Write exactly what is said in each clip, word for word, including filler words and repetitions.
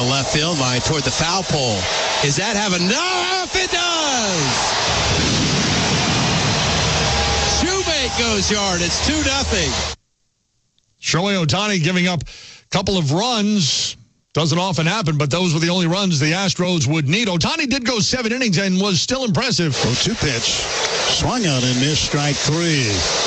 Left field line toward the foul pole. Is that have enough? It does! Shoemate goes yard. It's two nothing. Shohei Ohtani giving up a couple of runs. Doesn't often happen, but those were the only runs the Astros would need. Ohtani did go seven innings and was still impressive. oh two pitch. Swung out and missed, strike three.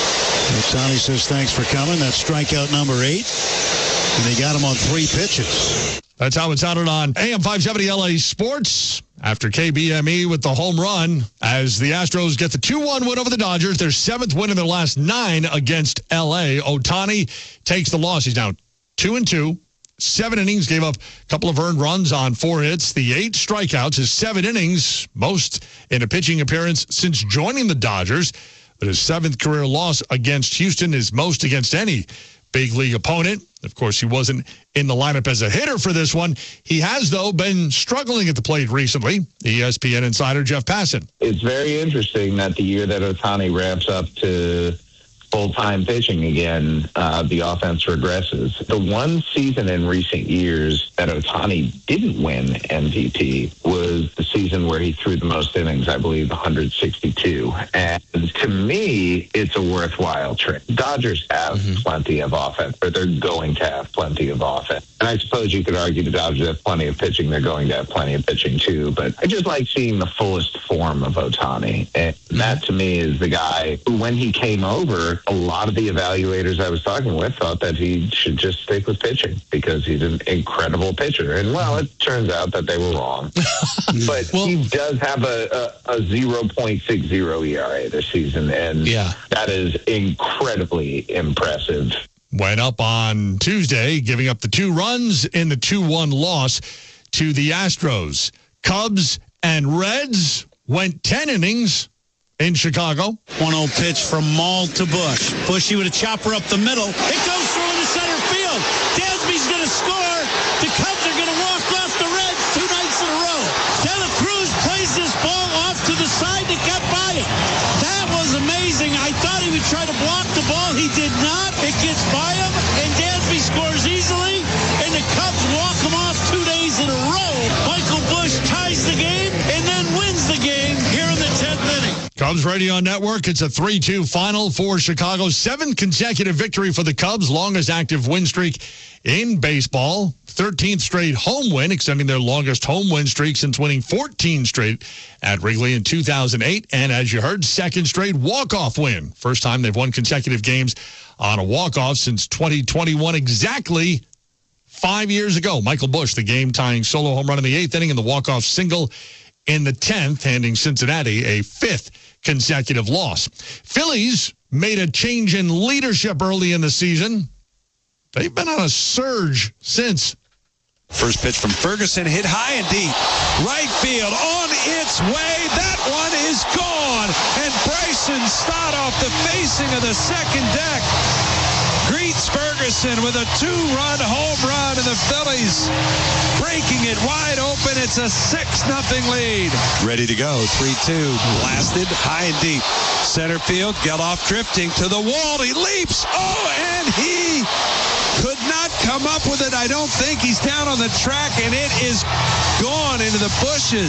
Ohtani says thanks for coming. That's strikeout number eight. And they got him on three pitches. That's how it sounded on A M five seventy L A Sports after K B M E with the home run as the Astros get the two one win over the Dodgers, their seventh win in their last nine against L A. Ohtani takes the loss. He's now two and two. Seven innings, gave up a couple of earned runs on four hits. The eight strikeouts, his seven innings, most in a pitching appearance since joining the Dodgers. But his seventh career loss against Houston is most against any big league opponent. Of course, he wasn't in the lineup as a hitter for this one. He has, though, been struggling at the plate recently. E S P N insider Jeff Passan. It's very interesting that the year that Ohtani ramps up to full-time pitching again, uh, the offense regresses. The one season in recent years that Ohtani didn't win M V P was the season where he threw the most innings, I believe, one hundred sixty-two. And to me, it's a worthwhile trade. Dodgers have mm-hmm. plenty of offense, or they're going to have plenty of offense. And I suppose you could argue the Dodgers have plenty of pitching. They're going to have plenty of pitching, too. But I just like seeing the fullest form of Ohtani. And that, to me, is the guy who, when he came over, a lot of the evaluators I was talking with thought that he should just stick with pitching because he's an incredible pitcher. And, well, it turns out that they were wrong. But well, he does have a, a, a zero point six zero E R A this season, and yeah. that is incredibly impressive. Went up on Tuesday, giving up the two runs in the two one loss to the Astros. Cubs and Reds went ten innings in Chicago. one oh pitch from Maul to Bush. Bushy with a chopper up the middle. It goes through into center field. Dansby's going to score. The Cubs are going to walk off the Reds two nights in a row. De La Cruz plays this ball off to the side to get by it. That was amazing. I thought he would try to block the ball. He did not. It gets by him, and Dansby scores easily, and the Cubs walk him off two days in a row. Michael Bush ties the game and then wins the game here in the tenth inning. Cubs Radio Network, it's a three two final for Chicago. Seventh consecutive victory for the Cubs, longest active win streak in baseball. thirteenth straight home win, extending their longest home win streak since winning fourteen straight at Wrigley in two thousand eight. And as you heard, second straight walk-off win. First time they've won consecutive games on a walk-off since twenty twenty-one, exactly five years ago. Michael Bush, the game-tying solo home run in the eighth inning and the walk-off single in the tenth, handing Cincinnati a fifth consecutive loss. Phillies made a change in leadership early in the season. They've been on a surge since. First pitch from Ferguson, hit high and deep. Right field on its way. That one is gone. And Bryson Stott off the facing of the second deck greets Ferguson with a two-run home run, and the Phillies breaking it wide open. It's a six nothing lead. Ready to go. three two. Blasted high and deep. Center field. Geloff drifting to the wall. He leaps. Oh, and he could not come up with it. I don't think. He's down on the track, and it is gone into the bushes.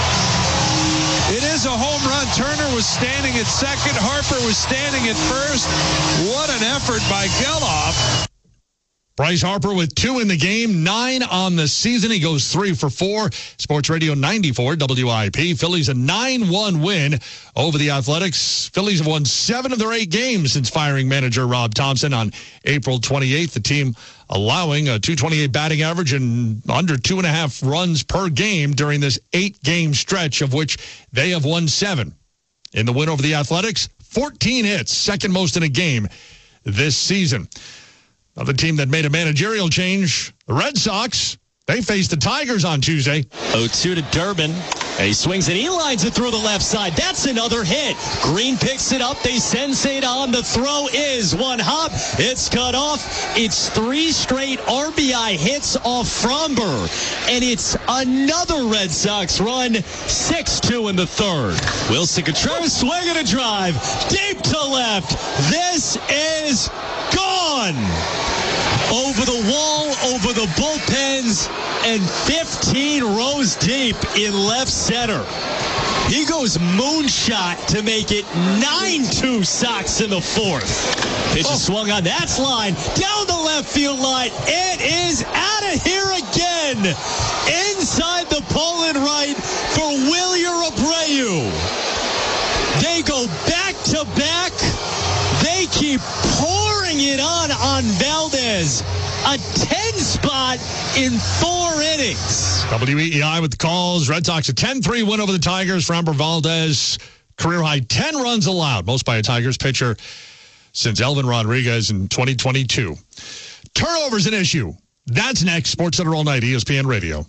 It is a home run. Turner was standing at second. Harper was standing at first. What an effort by Geloff. Bryce Harper with two in the game, nine on the season. He goes three for four. Sports Radio ninety-four W I P. Phillies a nine one win over the Athletics. Phillies have won seven of their eight games since firing manager Rob Thompson on April twenty-eighth. The team allowing a two twenty-eight batting average and under two and a half runs per game during this eight-game stretch, of which they have won seven. In the win over the Athletics, fourteen hits, second most in a game this season. Another team that made a managerial change, the Red Sox. They faced the Tigers on Tuesday. oh two to Durbin. He swings and he lines it through the left side. That's another hit. Green picks it up. They sensate on. The throw is one hop. It's cut off. It's three straight R B I hits off Fromber. And it's another Red Sox run. six two in the third. Wilson Contreras swinging a drive. Deep to left. This is gone. over the wall, over the bullpens, and fifteen rows deep in left center. He goes moonshot to make it nine two Sox in the fourth. Pitch is swung on. That's line down the left field line. It is out of here again. Inside the pole and right for Wilyer Abreu. They go back to back. They keep pouring it on on Valdez. A ten spot in four innings. W E E I with the calls. Red Sox a ten three win over the Tigers. Framber Valdez, career high ten runs allowed, most by a Tigers pitcher since Elvin Rodriguez in twenty twenty-two. Turnovers an issue. That's next. SportsCenter all night, E S P N Radio.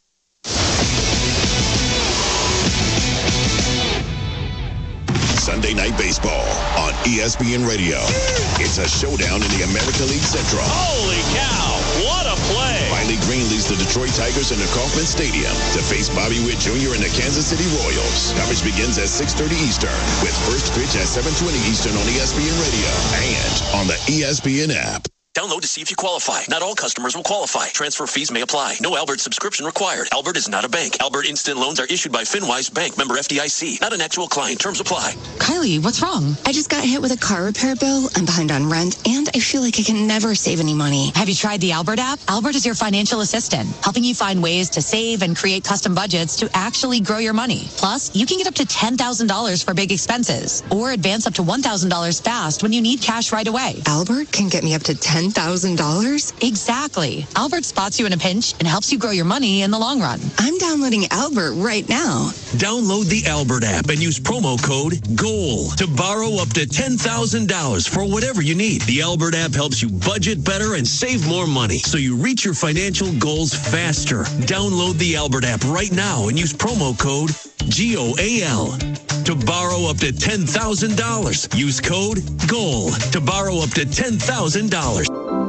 Sunday Night Baseball on E S P N Radio. It's a showdown in the American League Central. Holy cow, what a play. Finally, Green leads the Detroit Tigers into Kauffman Stadium to face Bobby Witt Junior and the Kansas City Royals. Coverage begins at six thirty Eastern with first pitch at seven twenty Eastern on E S P N Radio and on the E S P N app. Download to see if you qualify. Not all customers will qualify. Transfer fees may apply. No Albert subscription required. Albert is not a bank. Albert Instant Loans are issued by FinWise Bank, member F D I C. Not an actual client. Terms apply. Kylie, what's wrong? I just got hit with a car repair bill. I'm behind on rent, and I feel like I can never save any money. Have you tried the Albert app? Albert is your financial assistant, helping you find ways to save and create custom budgets to actually grow your money. Plus, you can get up to ten thousand dollars for big expenses, or advance up to one thousand dollars fast when you need cash right away. Albert can get me up to ten thousand dollars? Exactly. Albert spots you in a pinch and helps you grow your money in the long run. I'm downloading Albert right now. Download the Albert app and use promo code GOAL to borrow up to ten thousand dollars for whatever you need. The Albert app helps you budget better and save more money so you reach your financial goals faster. Download the Albert app right now and use promo code G O A L to borrow up to ten thousand dollars. Use code GOAL to borrow up to ten thousand dollars.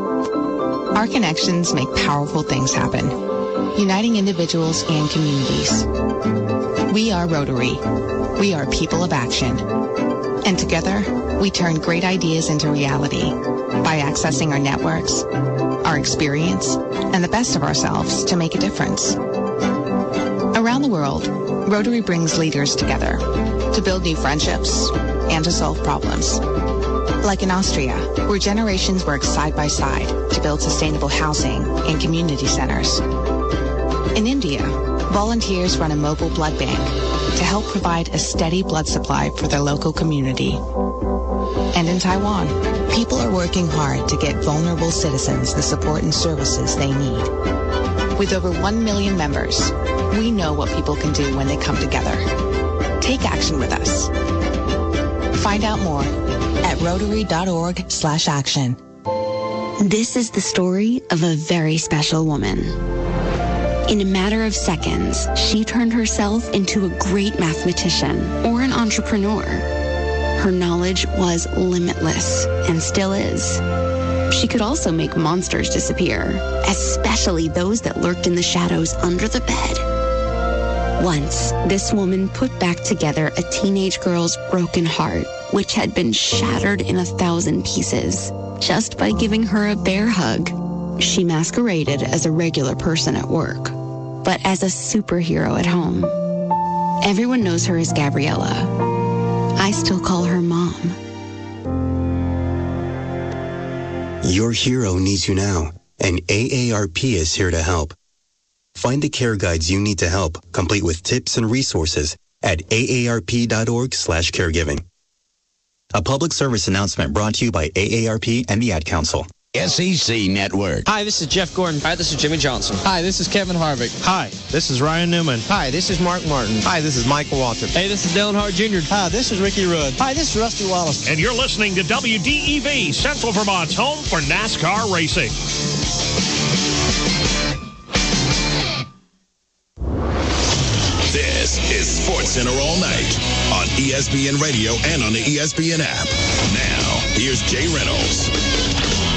Our connections make powerful things happen, uniting individuals and communities. We are Rotary. We are people of action. And together, we turn great ideas into reality by accessing our networks, our experience, and the best of ourselves to make a difference. Around the world, Rotary brings leaders together to build new friendships and to solve problems. Like in Austria, where generations work side by side to build sustainable housing and community centers. In India, volunteers run a mobile blood bank to help provide a steady blood supply for their local community. And in Taiwan, people are working hard to get vulnerable citizens the support and services they need. With over one million members, we know what people can do when they come together. Take action with us. Find out more at rotary.org slash action. This is the story of a very special woman. In a matter of seconds, she turned herself into a great mathematician or an entrepreneur. Her knowledge was limitless and still is. She could also make monsters disappear, especially those that lurked in the shadows under the bed. Once, this woman put back together a teenage girl's broken heart, which had been shattered in a thousand pieces, just by giving her a bear hug. She masqueraded as a regular person at work, but as a superhero at home. Everyone knows her as Gabriella. I still call her Mom. Your hero needs you now, and A A R P is here to help. Find the care guides you need to help, complete with tips and resources at A A R P dot org slash caregiving. A public service announcement brought to you by A A R P and the Ad Council. S E C Network. Hi, this is Jeff Gordon. Hi, this is Jimmy Johnson. Hi, this is Kevin Harvick. Hi, this is Ryan Newman. Hi, this is Mark Martin. Hi, this is Michael Waltrip. Hey, this is Dale Earnhardt Junior Hi, this is Ricky Rudd. Hi, this is Rusty Wallace. And you're listening to W D E V, Central Vermont's home for NASCAR racing. This is SportsCenter all night on E S P N Radio and on the E S P N app. Now, here's Jay Reynolds.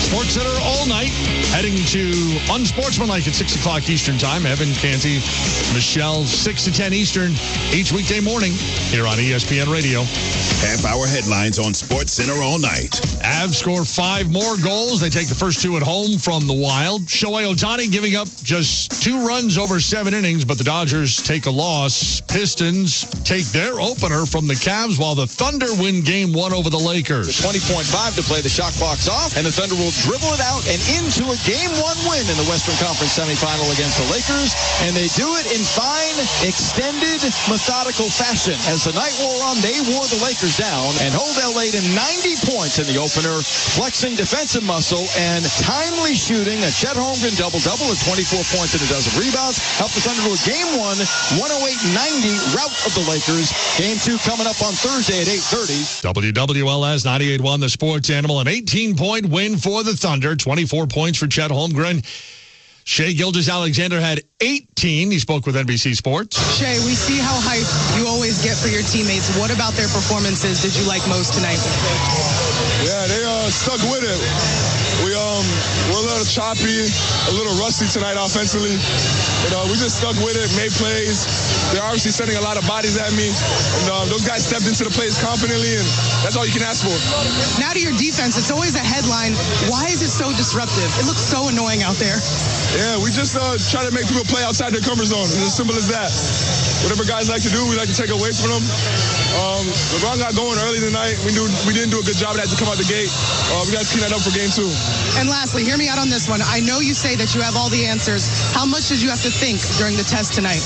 Sports Center all night, heading to Unsportsmanlike at six o'clock Eastern Time. Evan, Canty, Michelle, six to ten Eastern, each weekday morning here on E S P N Radio. Half-hour headlines on Sports Center all night. Avs score five more goals. They take the first two at home from the Wild. Shohei Ohtani giving up just two runs over seven innings, but the Dodgers take a loss. Pistons take their opener from the Cavs, while the Thunder win game one over the Lakers. With twenty point five to play, the shot clock's off, and the Thunder will dribble it out and into a game one win in the Western Conference semifinal against the Lakers, and they do it in fine, extended, methodical fashion. As the night wore on, they wore the Lakers down and hold L A to ninety points in the opener, flexing defensive muscle and timely shooting. A Chet Holmgren double-double with twenty-four points and a dozen rebounds helped the Thunder to a game one, one oh eight ninety rout of the Lakers. Game two coming up on Thursday at eight thirty. W W L S ninety-eight one, the sports animal, an eighteen-point win for the Thunder, twenty-four points for Chet Holmgren. Shai Gilgeous-Alexander had eighteen. He spoke with N B C Sports. Shai, we see how hyped you always get for your teammates. What about their performances did you like most tonight? Yeah, they uh, stuck with it. We um, we're a little choppy, a little rusty tonight offensively. But uh, we just stuck with it, made plays. They're obviously sending a lot of bodies at me. And uh, those guys stepped into the plays confidently, and that's all you can ask for. Now to your defense, it's always a headline. Why is it so disruptive? It looks so annoying out there. Yeah, we just uh, try to make people play outside their comfort zone. It's as simple as that. Whatever guys like to do, we like to take away from them. Um, LeBron got going early tonight. We knew we didn't do a good job of that to come out the gate. Uh, we got to clean that up for game two. And lastly, hear me out on this one. I know you say that you have all the answers. How much did you have to think during the test tonight?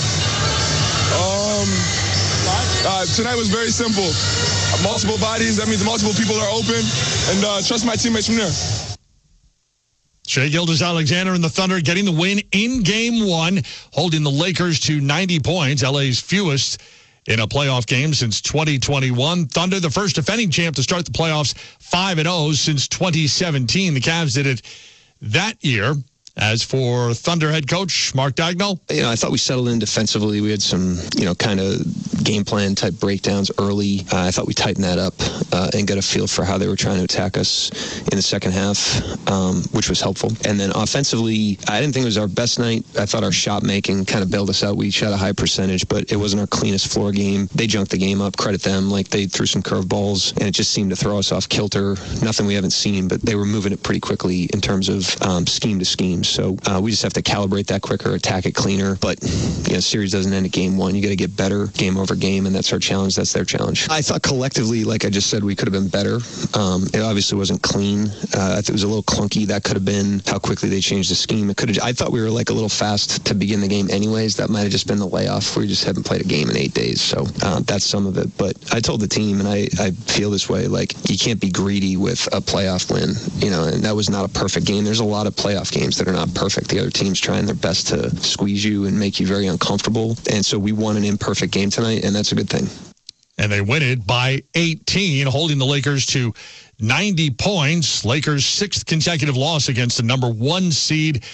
Um, uh, tonight was very simple. Multiple bodies. That means multiple people are open. And uh, trust my teammates from there. Shai Gilgeous-Alexander and the Thunder getting the win in game one, holding the Lakers to ninety points, L A's fewest in a playoff game since twenty twenty-one. Thunder, the first defending champ to start the playoffs five and oh since twenty seventeen. The Cavs did it that year. As for Thunder head coach Mark Daigneault, you know, I thought we settled in defensively. We had some, you know, kind of game plan type breakdowns early. Uh, I thought we tightened that up uh, and got a feel for how they were trying to attack us in the second half, um, which was helpful. And then offensively, I didn't think it was our best night. I thought our shot making kind of bailed us out. We shot a high percentage, but it wasn't our cleanest floor game. They junked the game up. Credit them. Like, they threw some curveballs, and it just seemed to throw us off kilter. Nothing we haven't seen, but they were moving it pretty quickly in terms of um, scheme to scheme. So uh, we just have to calibrate that quicker, attack it cleaner. But, you know, series doesn't end at game one. You got to get better game over game, and that's our challenge. That's their challenge. I thought collectively, like I just said, we could have been better. Um, it obviously wasn't clean. Uh, I thought it was a little clunky. That could have been how quickly they changed the scheme. It could have. I thought we were like a little fast to begin the game anyways. That might have just been the layoff. We just haven't played a game in eight days. So uh, that's some of it. But I told the team, and I, I feel this way, like, you can't be greedy with a playoff win, you know, and that was not a perfect game. There's a lot of playoff games that are not perfect. The other team's trying their best to squeeze you and make you very uncomfortable. And so we won an imperfect game tonight, and that's a good thing. And they win it by eighteen, holding the Lakers to ninety points. Lakers' sixth consecutive loss against the number one seed.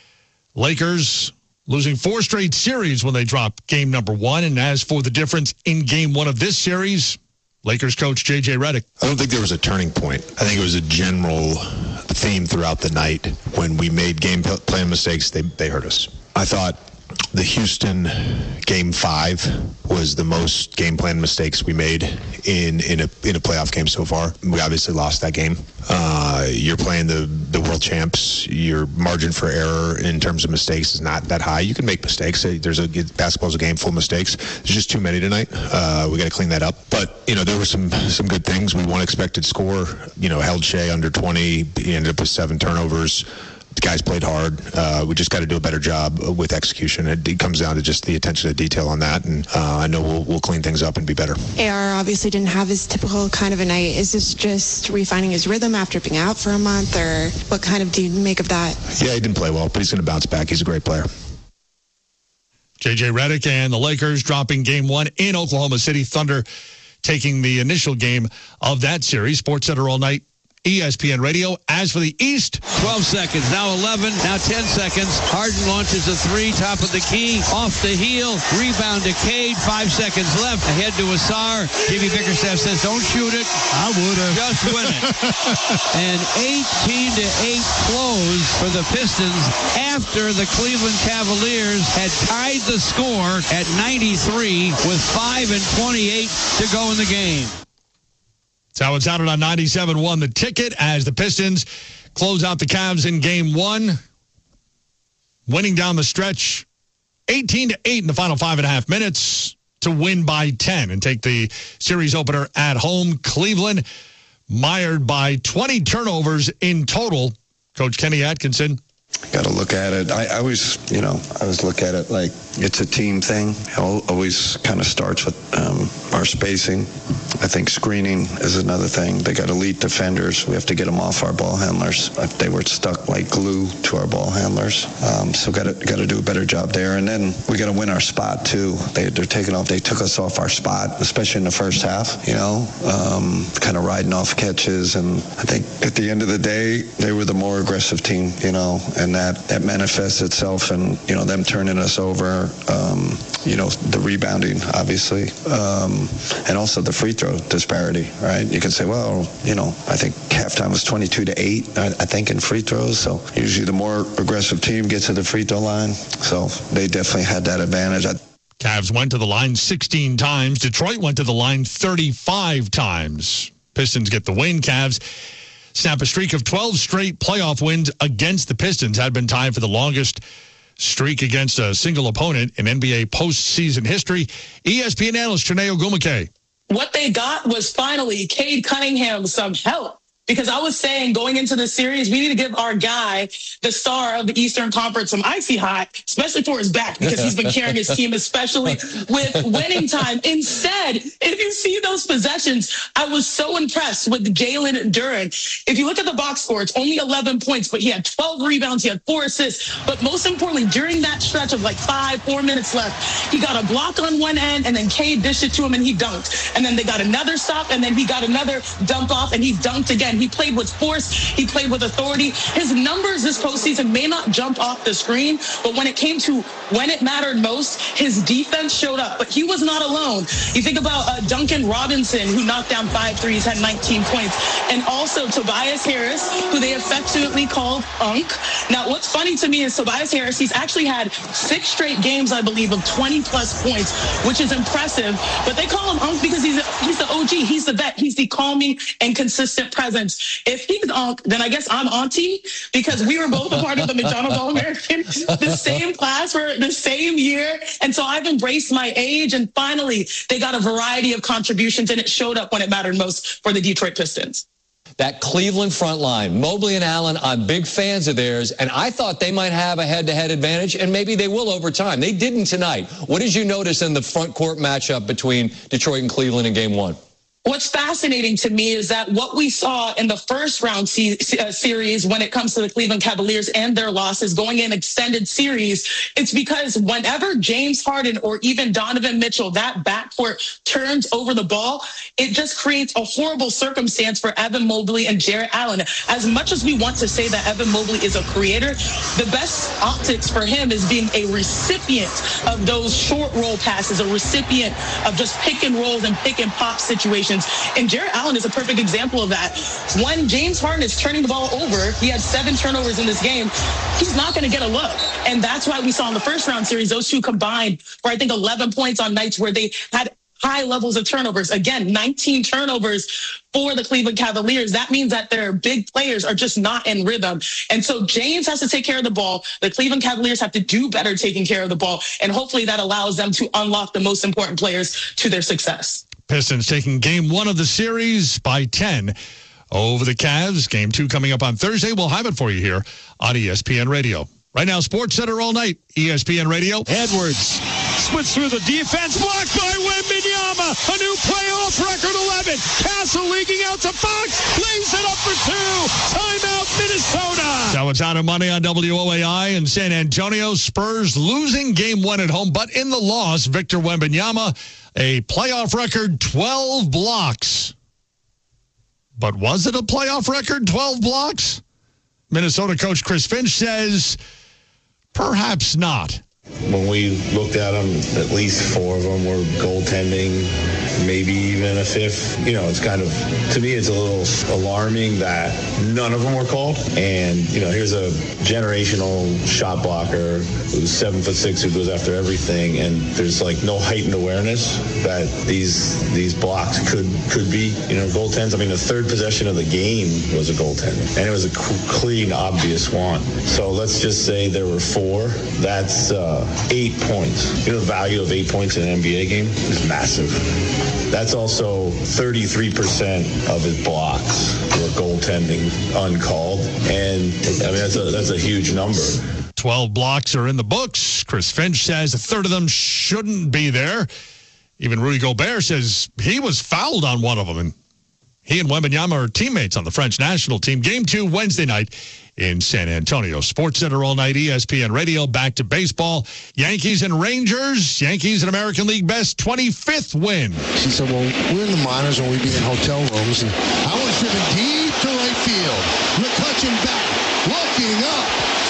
Lakers losing four straight series when they dropped game number one. And as for the difference in game one of this series, Lakers coach J J Redick. I don't think there was a turning point. I think it was a general theme throughout the night. When we made game plan mistakes, they, they hurt us. I thought the Houston game five was the most game plan mistakes we made in, in a in a playoff game so far. We obviously lost that game. Uh, you're playing the, the world champs. Your margin for error in terms of mistakes is not that high. You can make mistakes. There's a basketball's a game full of mistakes. There's just too many tonight. Uh, we got to clean that up. But you know, there were some some good things. We won expected score. You know, held Shai under twenty. He ended up with seven turnovers. The guys played hard. Uh, we just got to do a better job with execution. It, it comes down to just the attention to detail on that, and uh, I know we'll, we'll clean things up and be better. A R obviously didn't have his typical kind of a night. Is this just refining his rhythm after being out for a month, or what kind of do you make of that? Yeah, he didn't play well, but he's going to bounce back. He's a great player. J J Redick and the Lakers dropping game one in Oklahoma City. Thunder taking the initial game of that series. SportsCenter all night E S P N Radio. As for the East, twelve seconds, now eleven, now ten seconds. Harden launches a three, top of the key, off the heel, rebound to Cade, five seconds left, ahead to Asar. Jimmy Bickerstaff says, don't shoot it. I would have. Just win it. An eighteen to eight close for the Pistons after the Cleveland Cavaliers had tied the score at ninety-three with five and twenty-eight to go in the game. That's how it sounded on ninety-seven one The Ticket as the Pistons close out the Cavs in game one, winning down the stretch eighteen to eight in the final five and a half minutes to win by ten and take the series opener at home. Cleveland mired by twenty turnovers in total. Coach Kenny Atkinson. Got to look at it. I, I always, you know, I always look at it like it's a team thing. It always kind of starts with um, our spacing. I think screening is another thing. They got elite defenders. We have to get them off our ball handlers. They were stuck like glue to our ball handlers. Um, so got to got to do a better job there. And then we got to win our spot too. They, they're taking off. They took us off our spot, especially in the first half. You know, um, kind of riding off catches. And I think at the end of the day, they were the more aggressive team. You know. And that, that manifests itself in, you know, them turning us over, um, you know, the rebounding, obviously, um, and also the free throw disparity, right? You can say, well, you know, I think halftime was twenty-two to eight, I, I think, in free throws. So usually the more aggressive team gets to the free throw line. So they definitely had that advantage. I, Cavs went to the line sixteen times. Detroit went to the line thirty-five times. Pistons get the win. Cavs snap a streak of twelve straight playoff wins against the Pistons. Had been tied for the longest streak against a single opponent in N B A postseason history. E S P N analyst Chiney Ogwumike. What they got was finally Cade Cunningham some help. Because I was saying going into the series, we need to give our guy, the star of the Eastern Conference, some icy hot, especially for his back, because he's been carrying his team, especially with winning time. Instead, if you see those possessions, I was so impressed with Jalen Duren. If you look at the box score, it's only eleven points, but he had twelve rebounds, he had four assists. But most importantly, during that stretch of like five, four minutes left, he got a block on one end, and then Cade dished it to him, and he dunked. And then they got another stop, and then he got another dump off, and he dunked again. He played with force. He played with authority. His numbers this postseason may not jump off the screen, but when it came to when it mattered most, his defense showed up. But he was not alone. You think about uh, Duncan Robinson, who knocked down five threes, had nineteen points, and also Tobias Harris, who they affectionately called Unk. Now, what's funny to me is Tobias Harris, he's actually had six straight games, I believe, of twenty plus points, which is impressive. But they call him Unk because he's a, he's the O G. He's the vet. He's the calming and consistent presence. If he's Unk, then I guess I'm Auntie, because we were both a part of the McDonald's All-American, the same class for the same year. And so I've embraced my age, and finally they got a variety of contributions, and it showed up when it mattered most for the Detroit Pistons. That Cleveland front line, Mobley and Allen, I'm big fans of theirs, and I thought they might have a head-to-head advantage, and maybe they will over time. They didn't tonight. What did you notice in the front court matchup between Detroit and Cleveland in game one? What's fascinating to me is that what we saw in the first round se- uh, series when it comes to the Cleveland Cavaliers and their losses going in extended series, it's because whenever James Harden or even Donovan Mitchell, that backcourt turns over the ball, it just creates a horrible circumstance for Evan Mobley and Jarrett Allen. As much as we want to say that Evan Mobley is a creator, the best optics for him is being a recipient of those short roll passes, a recipient of just pick and rolls and pick and pop situations. And Jarrett Allen is a perfect example of that. When James Harden is turning the ball over, he had seven turnovers in this game, he's not going to get a look. And that's why we saw in the first round series, those two combined for, I think, eleven points on nights where they had high levels of turnovers. Again, nineteen turnovers for the Cleveland Cavaliers. That means that their big players are just not in rhythm. And so James has to take care of the ball. The Cleveland Cavaliers have to do better taking care of the ball. And hopefully that allows them to unlock the most important players to their success. Pistons taking game one of the series by ten over the Cavs. Game two coming up on Thursday. We'll have it for you here on E S P N Radio. Right now, Sports Center all night, E S P N Radio. Edwards splits through the defense, blocked by Wembanyama. A new playoff record eleven. Castle leaking out to Fox, lays it up for two. Timeout, Minnesota. So it's out of money on W O A I in San Antonio. Spurs losing game one at home, but in the loss, Victor Wembanyama, a playoff record twelve blocks. But was it a playoff record, twelve blocks? Minnesota coach Chris Finch says perhaps not. When we looked at them, at least four of them were goaltending, maybe even a fifth. You know, it's kind of, to me, it's a little alarming that none of them were called. And, you know, here's a generational shot blocker who's seven foot six, who goes after everything. And there's like no heightened awareness that these these blocks could could be, you know, goaltends. I mean, the third possession of the game was a goaltender, and it was a clean, obvious one. So let's just say there were four. That's uh, eight points. You know, the value of eight points in an N B A game is massive. That's also thirty-three percent of his blocks were goaltending uncalled. And I mean, that's a, that's a huge number. twelve blocks are in the books. Chris Finch says a third of them shouldn't be there. Even Rudy Gobert says he was fouled on one of them. And he and Wembanyama are teammates on the French national team. Game two Wednesday night in San Antonio. Sports Center all night, E S P N Radio. Back to baseball. Yankees and Rangers. Yankees an American League best twenty-fifth win. She said, well, we're in the minors and we'd be in hotel rooms. And I was driven deep to right field. McCutchen back, looking up.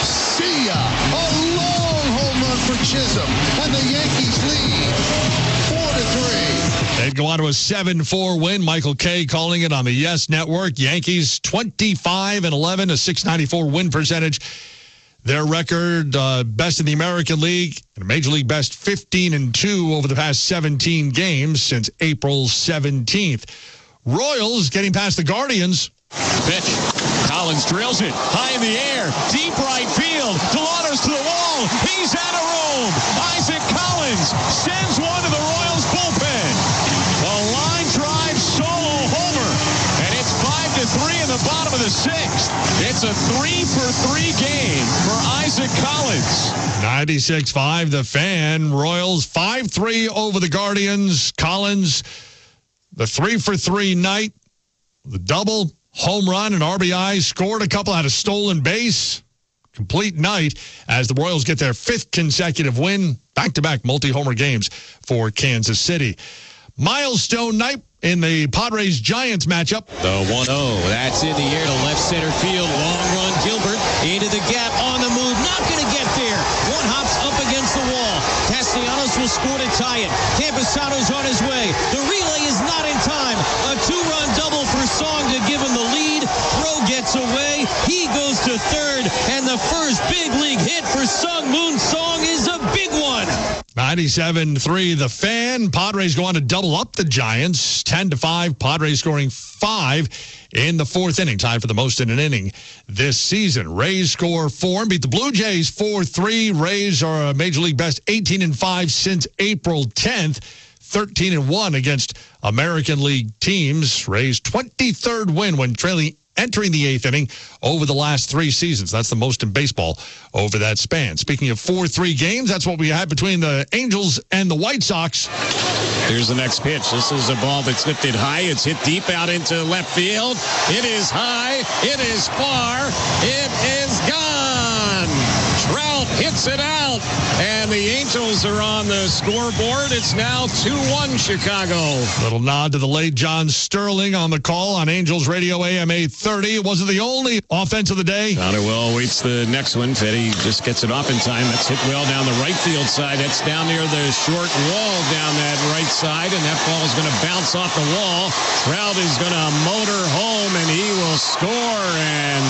See ya. A long home run for Chisholm. And the Yankees lead four to three. They'd go on to a seven four win. Michael Kay calling it on the Yes Network. Yankees twenty-five and eleven, a six ninety-four win percentage. Their record, uh, best in the American League, and a Major League best fifteen and two over the past seventeen games since April seventeenth. Royals getting past the Guardians. Pitch. Collins drills it high in the air, deep right field. Delano's to the wall. He's out of room. Isaac Collins sends one to the Royals bullpen. A line drive solo homer, and it's five to three in the bottom of the sixth. It's a three for three game for Isaac Collins. ninety-six five, the Fan. Royals five three over the Guardians. Collins, the three for three night, the double, home run, and R B I, scored a couple, had a stolen base. Complete night as the Royals get their fifth consecutive win, back-to-back multi-homer games for Kansas City. Milestone night in the Padres-Giants matchup. The one oh, that's in the air to left center field. Long run, Gilbert into the gap, on the move, not going to get there. One hops up against the wall. Castellanos will score to tie it. Campusano's on his way. The relay is not in time. A two-run double for Song to give him the lead. Throw gets away. He goes to third, and the first big league hit for Sung Moon Song is a big one. ninety-seven three, the Fan. Padres go on to double up the Giants. ten to five, Padres scoring five in the fourth inning. Tied for the most in an inning this season. Rays score four and beat the Blue Jays four three. Rays are a Major League best eighteen and five since April tenth. thirteen and one against American League teams. Rays' twenty-third win when trailing entering the eighth inning over the last three seasons. That's the most in baseball over that span. Speaking of four three games, that's what we had between the Angels and the White Sox. Here's the next pitch. This is a ball that's lifted high. It's hit deep out into left field. It is high. It is far. It is gone. Trout hits it out, and the Angels are on the scoreboard. It's now two one Chicago. Little nod to the late John Sterling on the call on Angels Radio A M eight thirty. It wasn't the only offense of the day. Well waits the next one. Fetty just gets it off in time. That's hit well down the right field side. That's down near the short wall down that right side, and that ball is going to bounce off the wall. Trout is going to motor home, and he will score. And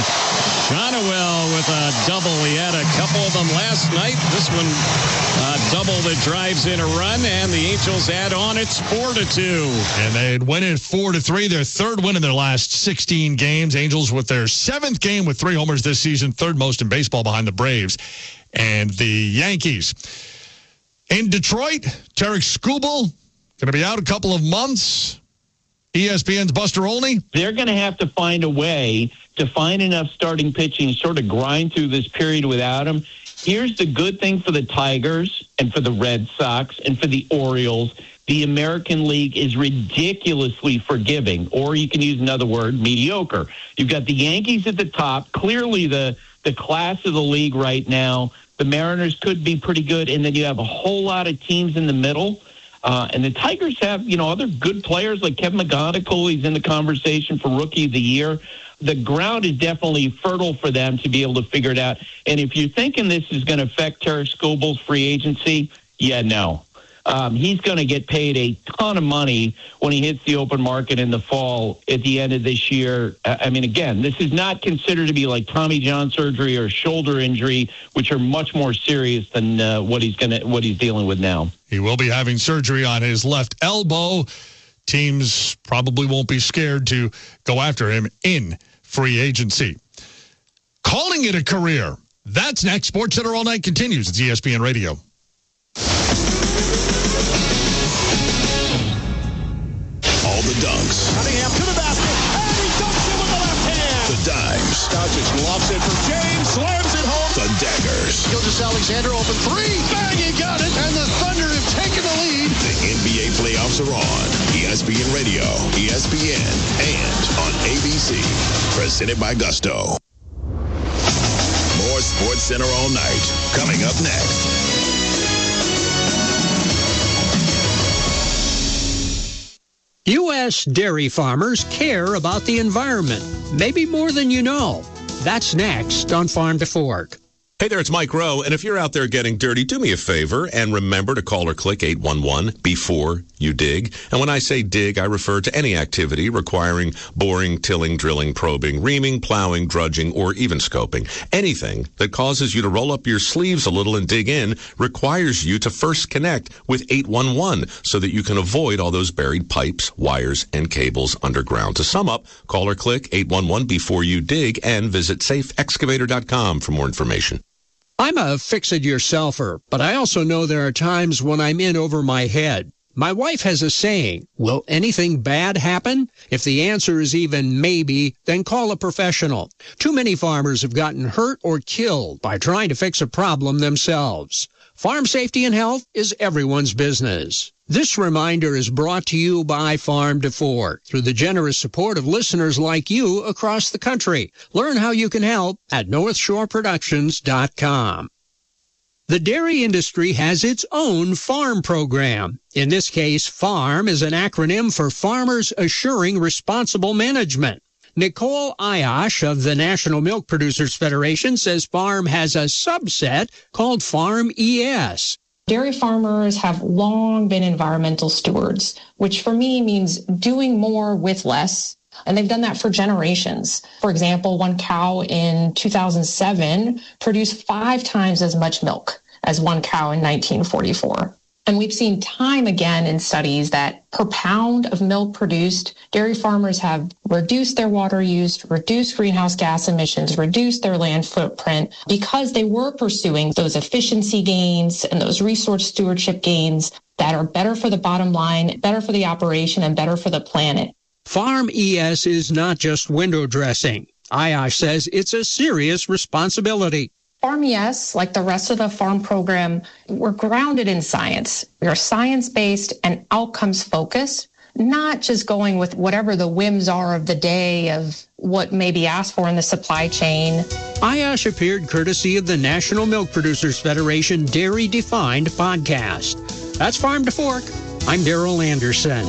Johnwell with a double. He had a couple of them last night. This one, uh, double that drives in a run, and the Angels add on. It's four to two. And they'd win it four to three. Their third win in their last sixteen games. Angels with their seventh game with three homers this season, third most in baseball behind the Braves and the Yankees. In Detroit, Tarek Skubal going to be out a couple of months. E S P N's Buster Olney. They're going to have to find a way to find enough starting pitching, sort of grind through this period without him. Here's the good thing for the Tigers and for the Red Sox and for the Orioles. The American League is ridiculously forgiving, or you can use another word, mediocre. You've got the Yankees at the top, clearly the, the class of the league right now. The Mariners could be pretty good, and then you have a whole lot of teams in the middle. Uh, and the Tigers have, you know, other good players like Kevin McGonigal. He's in the conversation for Rookie of the Year. The ground is definitely fertile for them to be able to figure it out. And if you're thinking this is going to affect Tarek Skubal's free agency, yeah, no. Um, he's going to get paid a ton of money when he hits the open market in the fall at the end of this year. I mean, again, this is not considered to be like Tommy John surgery or shoulder injury, which are much more serious than uh, what he's going to what he's dealing with now. He will be having surgery on his left elbow. Teams probably won't be scared to go after him in free agency. Calling it a career. That's next. Sports Center All Night continues. It's E S P N Radio. All the dunks. Cunningham to the basket, and he dunks it with the left hand. The dimes. Doncic lobs it for James, slams it home. The daggers. Gilgeous-Alexander open three. Bang, he got it. And the Thunder have taken the lead. The N B A playoffs are on. E S P N Radio, E S P N, and on A B C. Presented by Gusto. More Sports Center All Night. Coming up next. U S dairy farmers care about the environment, maybe more than you know. That's next on Farm to Fork. Hey there, it's Mike Rowe, and if you're out there getting dirty, do me a favor and remember to call or click eight one one before you dig. And when I say dig, I refer to any activity requiring boring, tilling, drilling, probing, reaming, plowing, drudging, or even scoping. Anything that causes you to roll up your sleeves a little and dig in requires you to first connect with eight one one so that you can avoid all those buried pipes, wires, and cables underground. To sum up, call or click eight one one before you dig and visit safe excavator dot com for more information. I'm a fix-it-yourselfer, but I also know there are times when I'm in over my head. My wife has a saying, will anything bad happen? If the answer is even maybe, then call a professional. Too many farmers have gotten hurt or killed by trying to fix a problem themselves. Farm safety and health is everyone's business. This reminder is brought to you by Farm to Fork through the generous support of listeners like you across the country. Learn how you can help at north shore productions dot com. The dairy industry has its own farm program. In this case, FARM is an acronym for Farmers Assuring Responsible Management. Nicole Ayash of the National Milk Producers Federation says FARM has a subset called FARM E S. Dairy farmers have long been environmental stewards, which for me means doing more with less. And they've done that for generations. For example, one cow in two thousand seven produced five times as much milk as one cow in nineteen forty-four. And we've seen time again in studies that per pound of milk produced, dairy farmers have reduced their water use, reduced greenhouse gas emissions, reduced their land footprint because they were pursuing those efficiency gains and those resource stewardship gains that are better for the bottom line, better for the operation, and better for the planet. Farm E S is not just window dressing. Ayash says it's a serious responsibility. Farm E S, like the rest of the farm program, we're grounded in science. We are science-based and outcomes-focused, not just going with whatever the whims are of the day of what may be asked for in the supply chain. Ayash appeared courtesy of the National Milk Producers Federation Dairy Defined podcast. That's Farm to Fork. I'm Daryl Anderson.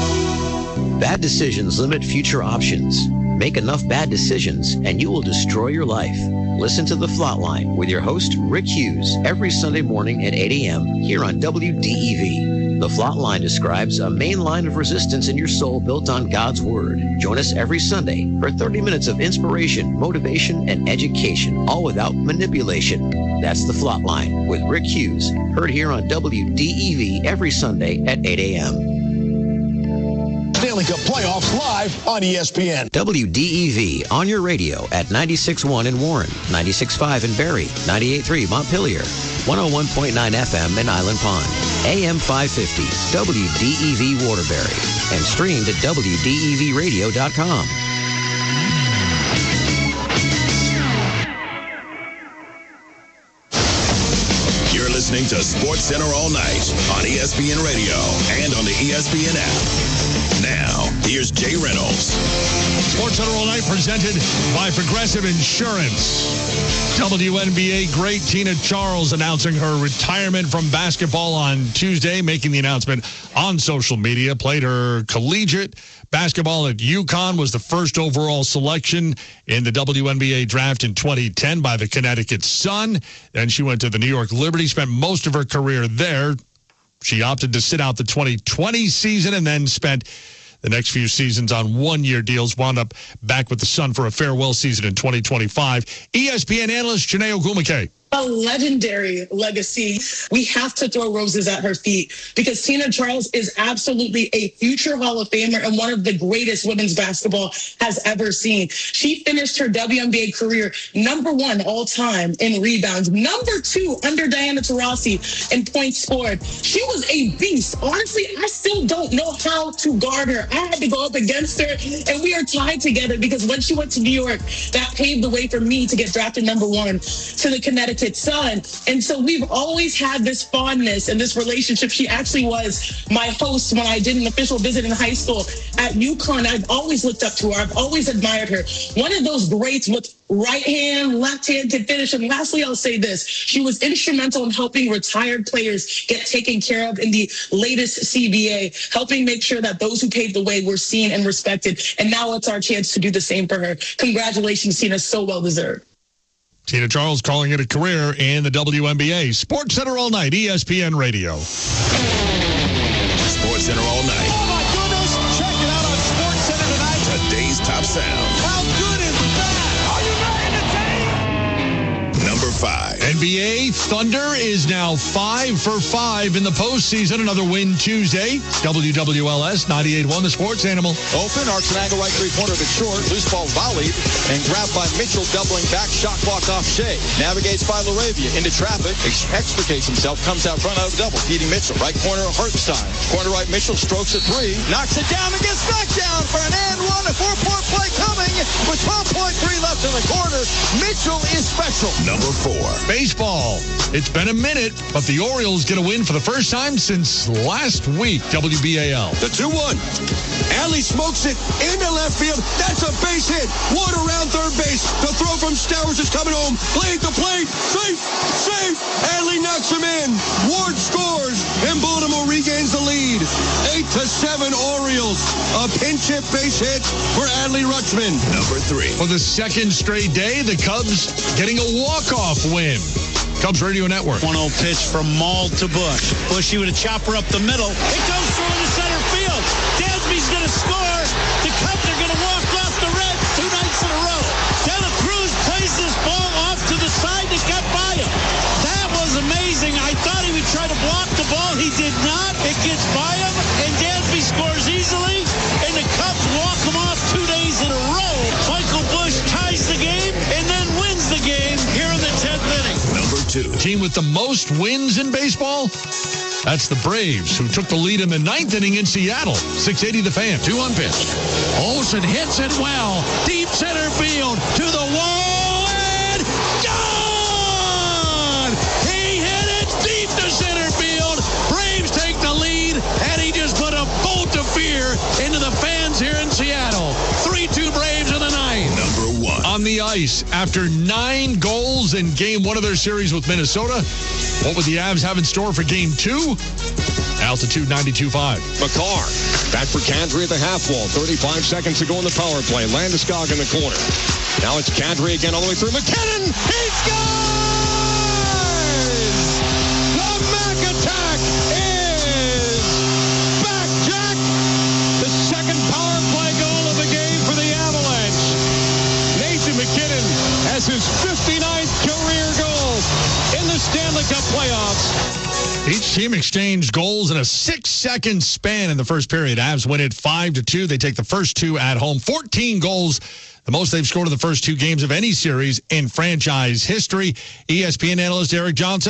Bad decisions limit future options. Make enough bad decisions and you will destroy your life. Listen to The Flatline with your host, Rick Hughes, every Sunday morning at eight a.m. here on W D E V. The Flatline describes a main line of resistance in your soul built on God's Word. Join us every Sunday for thirty minutes of inspiration, motivation, and education, all without manipulation. That's The Flatline with Rick Hughes, heard here on W D E V every Sunday at eight a.m. Stanley Cup playoffs live on E S P N. W D E V on your radio at ninety-six point one in Warren, ninety-six point five in Barrie, ninety-eight point three Montpelier, one oh one point nine F M in Island Pond, A M five fifty, W D E V Waterbury, and streamed at W D E V radio dot com. You're listening to Sports Center All Night on E S P N Radio and on the E S P N app. Now, here's Jay Reynolds. Sports Center All Night presented by Progressive Insurance. W N B A great Tina Charles announcing her retirement from basketball on Tuesday, making the announcement on social media. Played her collegiate basketball at UConn, was the first overall selection in the W N B A draft in twenty ten by the Connecticut Sun. Then she went to the New York Liberty, spent most of her career there. She opted to sit out the twenty twenty season and then spent the next few seasons on one-year deals, wound up back with the Sun for a farewell season in twenty twenty-five. E S P N analyst Janae Ogumake. A legendary legacy. We have to throw roses at her feet because Tina Charles is absolutely a future Hall of Famer and one of the greatest women's basketball has ever seen. She finished her W N B A career number one all time in rebounds, number two under Diana Taurasi in points scored. She was a beast. Honestly, I still don't know how to guard her. I had to go up against her, and we are tied together because when she went to New York, that paved the way for me to get drafted number one to the Connecticut Sun. And so we've always had this fondness and this relationship. She actually was my host when I did an official visit in high school at UConn. I've always looked up to her. I've always admired her. One of those greats with right hand, left hand can finish. And lastly, I'll say this. She was instrumental in helping retired players get taken care of in the latest C B A, helping make sure that those who paved the way were seen and respected. And now it's our chance to do the same for her. Congratulations, Tina. So well deserved. Tina Charles calling it a career in the W N B A. Sports Center all night, E S P N Radio. Sports Center all night. Oh, my goodness. Check it out on Sports Center tonight. Today's top sound. How good is that? Are you ready to take? Number five. N B A Thunder is now five for five in the postseason. Another win Tuesday. W W L S ninety-eight one, the sports animal. Open, arcs an angle right three-pointer to short. Loose ball volleyed and grabbed by Mitchell, doubling back. Shot clock off Shea. Navigates by LaRavia into traffic. Ex- extricates himself. Comes out front out of double. Feeding Mitchell. Right corner, Hartenstein. Corner right, Mitchell strokes a three. Knocks it down and gets back down for an and one. A four-point play coming with twelve point three left in the quarter. Mitchell is special. Number four. Baseball. It's been a minute, but the Orioles get a win for the first time since last week. W B A L. The two one. Adley smokes it into left field. That's a base hit. Ward around third base. The throw from Stowers is coming home. Play at the plate. Safe. Safe. Adley knocks him in. Ward scores, and Baltimore regains the lead. Eight to seven Orioles. A pinch hit base hit for Adley Rutschman. Number three. For the second straight day, the Cubs getting a walk-off win. Cubs Radio Network. one oh pitch from Maul to Bush. Bushy with a chopper up the middle. It goes through into center field. Dansby's going to score. The Cubs are going to walk off the Reds two nights in a row. De La Cruz plays this ball off to the side that got by him. That was amazing. I thought he would try to block the ball. He did not. It gets by him, and Dansby scores easily, and the Cubs walk him off two days in a row. Michael Bush ties the game and then wins the game here in the tenth inning. Number two. The team with the most wins in baseball? That's the Braves, who took the lead in the ninth inning in Seattle. six eighty The Fan. Two one pitch. Olsen hits it well. Deep center field to the wall and gone! He hit it deep to center field. Braves take the lead, and he just put a bolt of fear into the fans here in Seattle. three two Braves in the ninth. Number one. On the ice, after nine goals in game one of their series with Minnesota, what would the Avs have in store for game two? Altitude ninety-two point five. McCarr back for Kadri at the half wall. thirty-five seconds to go in the power play. Landeskog in the corner. Now it's Kadri again all the way through. McKinnon! He scores! The Mac attack is back, Jack! The second power play goal of the game for the Avalanche. Nathan McKinnon has his fifty-ninth career goal in the Stanley Cup playoffs. Each team exchanged goals in a six-second span in the first period. Avs win it five to two. They take the first two at home. fourteen goals, the most they've scored in the first two games of any series in franchise history. E S P N analyst Eric Johnson.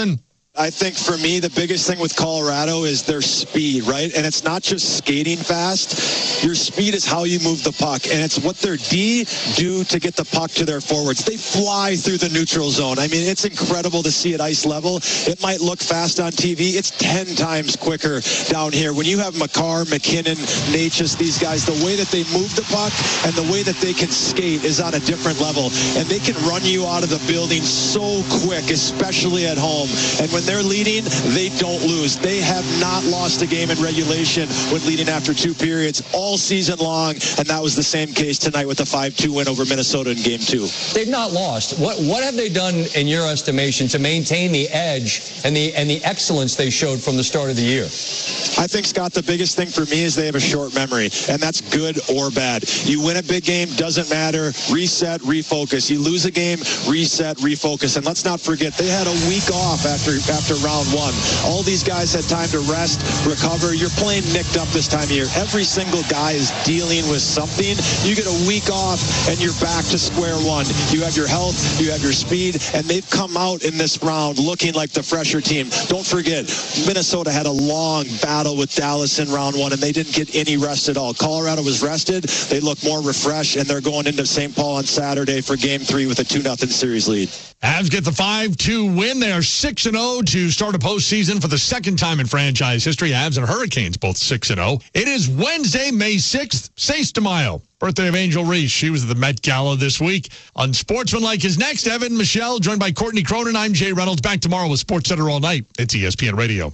I think for me, the biggest thing with Colorado is their speed, right? And it's not just skating fast. Your speed is how you move the puck, and it's what their D do to get the puck to their forwards. They fly through the neutral zone. I mean, it's incredible to see at ice level. It might look fast on T V. It's ten times quicker down here. When you have Makar, McKinnon, Natchez, these guys, the way that they move the puck and the way that they can skate is on a different level. And they can run you out of the building so quick, especially at home. And when they're leading, they don't lose. They have not lost a game in regulation when leading after two periods all season long, and that was the same case tonight with a five two win over Minnesota in game two. They've not lost. What what have they done in your estimation to maintain the edge and the and the excellence they showed from the start of the year? I think, Scott, the biggest thing for me is they have a short memory, and that's good or bad. You win a big game, doesn't matter. Reset, refocus. You lose a game, reset, refocus. And let's not forget, they had a week off after after round one. All these guys had time to rest, recover. You're playing nicked up this time of year. Every single guy is dealing with something. You get a week off, and you're back to square one. You have your health, you have your speed, and they've come out in this round looking like the fresher team. Don't forget, Minnesota had a long battle with Dallas in round one, and they didn't get any rest at all. Colorado was rested. They look more refreshed, and they're going into Saint Paul on Saturday for game three with a two nothing series lead. Avs get the five two win. They are six and oh to start a postseason for the second time in franchise history. Avs and Hurricanes both six and oh. It is Wednesday, May sixth. Seis de Mayo, birthday of Angel Reese. She was at the Met Gala this week. Unsportsmanlike is next. Evan, Michelle, joined by Courtney Cronin. I'm Jay Reynolds. Back tomorrow with SportsCenter all night. It's E S P N Radio.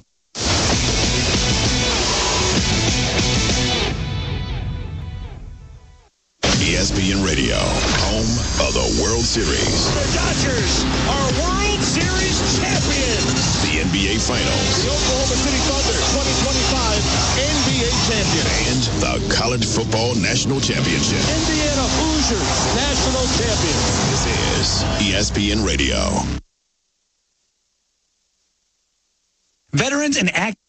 E S P N Radio, home of the World Series. The Dodgers are World Series champions. The N B A Finals. The Oklahoma City Thunder twenty twenty-five N B A champions. And the College Football National Championship. Indiana Hoosiers national champions. This is E S P N Radio. Veterans and act